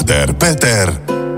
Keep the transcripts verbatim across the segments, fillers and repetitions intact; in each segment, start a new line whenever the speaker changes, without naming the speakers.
Páter, Peter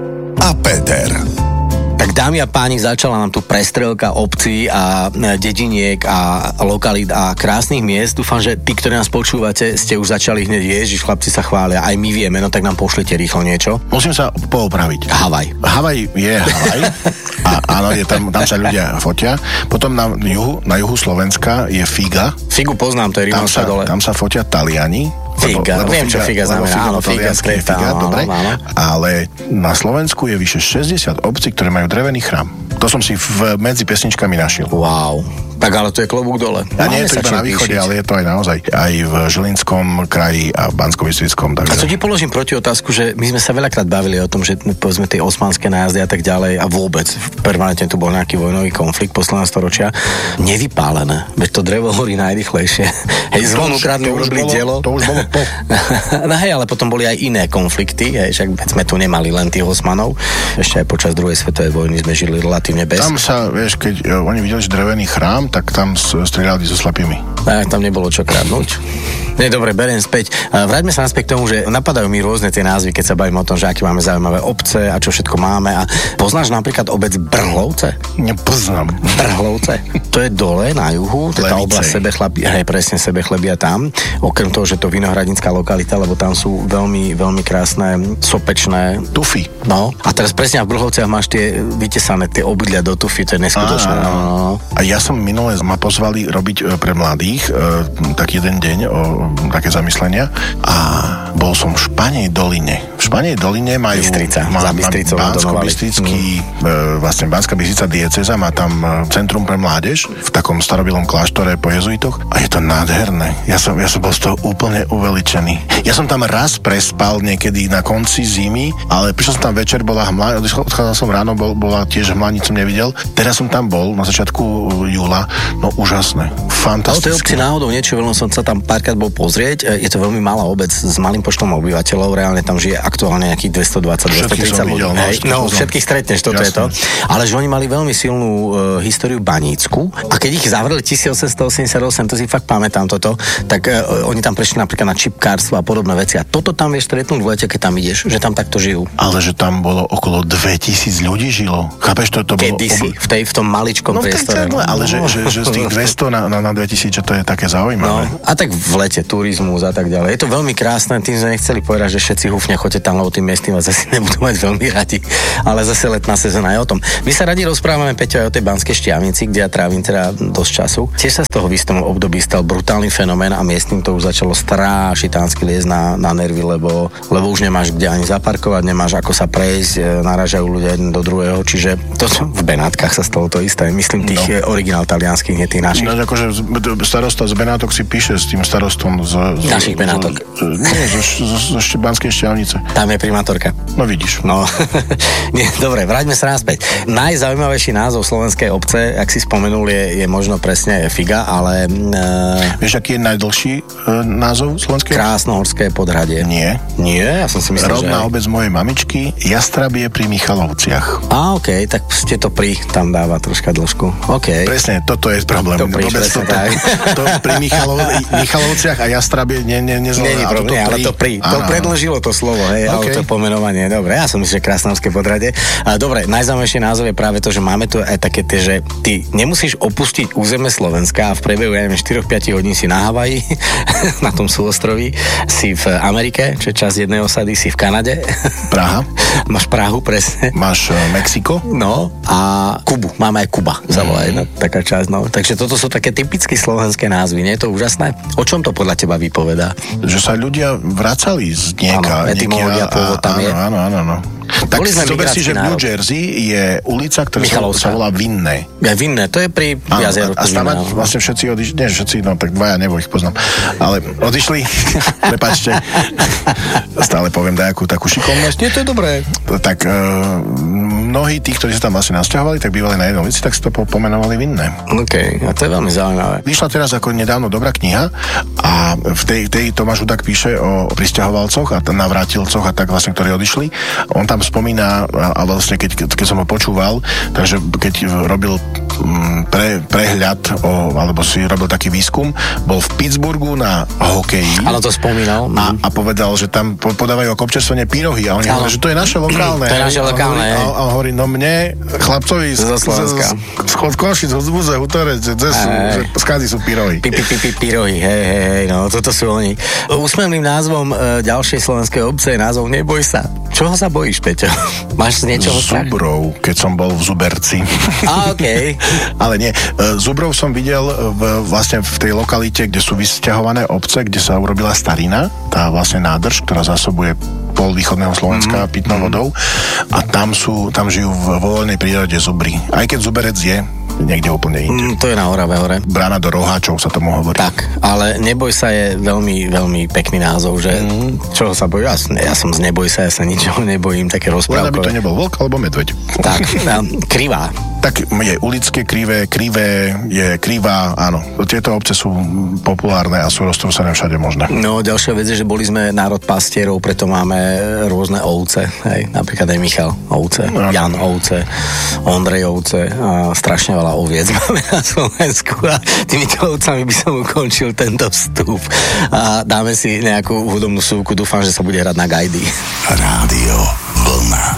a Peter.
Tak dámy a páni, začala nám tu prestrelka obcí a dediniek a lokalít a krásnych miest. Dúfam, že tí, ktorí nás počúvate, ste už začali hneď ježiš, chlapci sa chvália, aj my vieme, no tak nám pošlite rýchlo niečo.
Musím sa poopraviť.
Havaj.
Havaj je Havaj. A áno, je tam, tam sa ľudia fotia. Potom na juhu, na juhu Slovenska je Figa.
Figu poznám, to je Rinoša dole.
Tam sa fotia Taliani.
Figa,
lebo,
viem,
lebo
čo figa znamená, áno, figa, skreta, áno,
dobre,
áno.
Ale na Slovensku je vyše šesťdesiat obcí, ktoré majú drevený chrám. To som si v, medzi pesničkami našiel.
Wow. Tak ale to je klobúk dole.
A nie je to iba na východe,
píšiť.
ale je to aj naozaj aj v Žilinskom kraji a v Banskobystrickom.
Takže... A to ti položím proti otázku, že my sme sa veľakrát bavili o tom, že povedzme tie osmanské nájazdy a tak ďalej a vôbec permanentne tu bol nejaký vojnový konflikt posledného storočia. Nevypálené. Veď to drevo horí najrychlejšie. Hej, zvon ukradli, urobili dielo.
To už bolo po.
No hej, ale potom boli aj iné konflikty, hej, však sme tu nemali len tých Osmanov. Ešte aj počas druhej svetovej vojny sme žili relatívne bez.
Tam sa, vieš, keď uh, oni videli, že drevený chrám, tak tam strieľali so slapými.
Tak, tam nebolo čo kradnúť. Nie, dobre, beriem späť. Vráťme sa naspäť k tomu, že napadajú mi rôzne tie názvy, keď sa bavíme o tom, že aké máme zaujímavé obce a čo všetko máme. A poznáš napríklad obec Brhlovce?
Nepoznám.
Brhlovce. To je dole na juhu, to je tá oblasť Sebechlebia, hej, presne Sebechlebia tam. Okrem toho, že to vinohradnícka lokalita, lebo tam sú veľmi, veľmi krásne sopečné
tufy.
No. A teraz presne v Brhlovciach máš tie vytesané tie obydlia do tufy, to je neskutočné.
A,
no.
a ja som minule ma pozvali robiť pre mladých e, taký jeden deň o také zamyslenia a bol som v Španej doline. V Španej doline majú
Bystrica,
má,
za Bystricou
Banskobystrický, mm. e, vlastne Banská Bystrica diecéza má tam centrum pre mládež v takom starobilom kláštore po jezuitoch a je to nádherné. Ja som, ja som bol z toho úplne uveličený. Ja som tam raz prespal niekedy na konci zimy, ale prišiel som tam večer, bola hmla, odchádzal som ráno, bol, bola tiež hmla, nič som nevidel. Teraz som tam bol na začiatku júla, no úžasné, fantastické.
Ale tej obci náhodou niečo, veľmi som sa tam párkrát bol pozrieť. Je to veľmi malá obec s malým počtom obyvateľov, reálne tam žije aktuálne nejakých dvestodvadsať dvestotridsať ľudí. No, no všetkých stretneš, toto Jasne. Je to. Ale že oni mali veľmi silnú uh, históriu banícku a keď ich zavreli tisícosemstoosemdesiatosem, to si fakt pamätám toto, tak uh, oni tam prešli napríklad na čipkárstvo a podobné veci a toto tam vieš stretnúť v lete, keď tam ideš, že tam takto žijú.
Ale že tam bolo okolo dvetisíc ľudí žilo. Chápeš, to, to bolo...
Kedysi, ob... v, tej, v tom maličkom
no,
priestore.
No, ale že, že, že z tých dvesto na, na, na dvetisíc, že to je také zaujímavé.
No, a tak v lete turizmus a tak ďalej. Je to veľmi krásne, tým sme nechceli povedať, že všetci húfne choďte tam, lebo tým miestnym vás zase nebudú mať veľmi radi. Ale zase letná sezóna je o tom. My sa radi rozprávame, Peťo, aj o tej Banskej Štiavnici, kde ja trávim teda dosť času. Tiež sa z toho v istom období stal brutálny fenomén a miestnym to už začalo strašitánsky liesť na, na nervy, lebo, lebo už nemáš kde ani zaparkovať, nemáš ako sa prejsť, narážajú ľudia jeden do druhého, čiže to v Benátkach sa stalo to isté. Myslím tých no. originál talianských, nie tých našich.
No, akože starosta z Benátok si píše s tým starostom z... z
našich Benátok.
Z, nie, zo, zo, zo Banskej Štiavnice.
Tam je primátorka.
No vidíš.
No, nie, dobre, vráťme sa naspäť. Najzaujímavejší názov slovenskej obce, ak si spomenul, je, je možno presne Figa, ale... Uh,
Vieš, aký je najdlhší uh, názov slovenskej?
Krásnohorské Podhradie.
Nie.
Nie, ja som si myslel,
Rodná
že...
obec mojej mamičky, Jastrabie pri Michalovciach.
Á, okej, okay, tak ste to pri, tam dáva troška dĺžku. OK.
Presne, toto je problém.
To pri,
vôbec
presne
to,
tak.
To, to pri Michalov, Michalovciach a Jastrabie ne, ne, nezvolá.
Nie, nie problém, ale to pri. To predĺžilo to slovo, hej, okay. Ale to pomenovanie. Dobre, ja som myslel, že Krásnohorské Podhradie. Dobre, najzaujímavejší názov je práve to, že máme tu aj také tie, že ty nemusíš opustiť územie Slovenska a v priebehu, ja neviem, štyri až päť hodín si na Havaji, na tom súostroví, si v Amerike, čo je časť jednej osady, si v Kanade.
Praha.
Máš Prahu, presne.
Máš uh, Mexiko.
No, a Kubu. Máme aj Kuba, zavolá jedna taká časť, no. Takže toto sú také typicky slovenské názvy, nie je to úžasné? O čom to podľa teba vypovedá? Že
sa ľudia vracali z nieka.
Áno, etymológia pôvod tam
áno,
je.
Áno, áno, áno. Tak zober si, že v New Jersey je ulica, ktorá sa volá Vinné.
Ja, Vinné, to je pri jazeru.
A stávať vlastne všetci odišli, nie všetci, no tak dvaja, nebo ich poznám, ale odišli, prepáčte, stále poviem dajakú takú šikovnosť.
Nie, to je dobré.
Tak uh, mnohí tí, ktorí sa tam vlastne nasťahovali, tak bývali na jednej ulici, tak si to pomenovali vinné.
OK, a to je veľmi zaujímavé.
Vyšla teraz ako nedávno dobrá kniha a v tej, tej Tomáš Hudák píše o prisťahovalcoch a navrátilcoch a tak vlastne, ktorí odišli. On tam spomína, a vlastne keď, keď som ho počúval, takže keď robil pre, prehľad o, alebo si robil taký výskum, bol v Pittsburghu na hokeji.
Áno, to spomínal.
A, a povedal, že tam podávajú ako občerstvenie pyrohy a oni hovorí, že to je naše lokálne.
To je naše lokálne.
A on hovorí, no mne, chlapcovi z, z, z, z Košic, z Buze, Hutorec, že skázy sú pyrohy.
Pi, pi, pi, pi, pyrohy, hej, hej, hej, no, toto sú oni. Úsmevným názvom e, ďalšej slovenskej obce je názov Neboj sa. Čoho sa bojíš, Peťo? Máš z niečoho strach?
Zubrov, keď som bol v Zuberci.
Á, okej. Okay.
Ale nie, Zubrov som videl v, vlastne v tej lokalite, kde sú vysťahované obce, kde sa urobila starina, tá vlastne nádrž, ktorá zásobuje pol východného Slovenska mm. pitnou vodou a tam sú, tam žijú v voľnej prírode zubry. Aj keď Zuberec je niekde úplne inde.
Mm, to je na Orave hore.
Brána do Roháčov sa tomu hovorí.
Tak, ale Neboj sa je veľmi, veľmi pekný názov, že mm. čoho sa bojí? Ja, ja som z Neboj sa, ja sa ničoho nebojím, také rozprávkové.
Len aby to nebol vlk alebo medveď.
Tak, krivá.
Tak je ulické krivé, krivé, je krivá, áno. Tieto obce sú populárne a sú roztrúsené všade možné.
No, ďalšia vec je, že boli sme národ pastierov, preto máme rôzne ovce, hej, napríklad aj Michal ovce, no. Jan ovce, Ondrej ovce a strašne veľa oviec máme na Slovensku a týmito ovcami by som ukončil tento vstup a dáme si nejakú hudobnú súku, dúfam, že sa bude hrať na gajdy.
Rádio Vlna.